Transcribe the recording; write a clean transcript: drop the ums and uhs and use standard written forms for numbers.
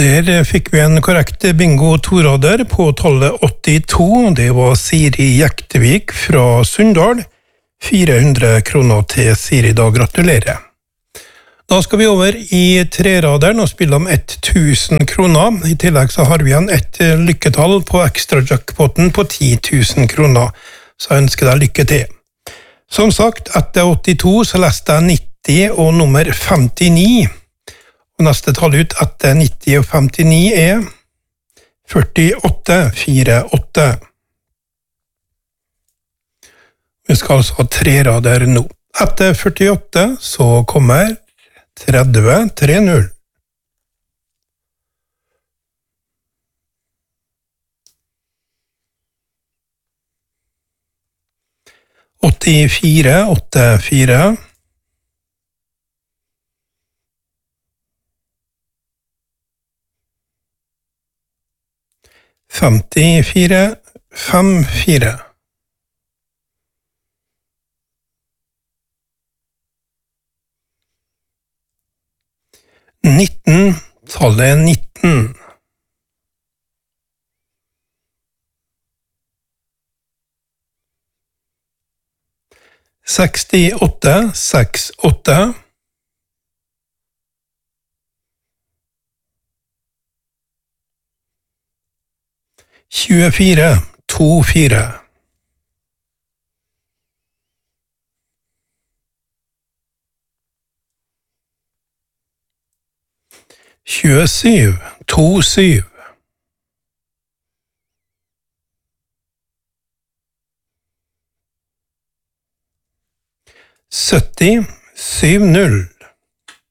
Der fikk vi en korrekt bingo torader på tallet 82. Det var Siri Jektevik fra Sunndal. 400 kroner til Siri, da gratulerer. Da skal vi over i treraderen og spille om 1000 kroner. I tillegg så har vi igjen et lykketall på ekstra jackpoten på 10 000 kroner. Så jeg ønsker deg lykke til. Som sagt, etter 82 så leste jeg 90 og nummer 59. Og neste tall ut etter 90 og 59 er 4848. Vi skal altså ha trerader nå. Etter 48 så kommer 3030. Åttifire, 84. 54, 54. 19, tallet 19. 68, 68. 24, 24. 27, 27. 70, 70.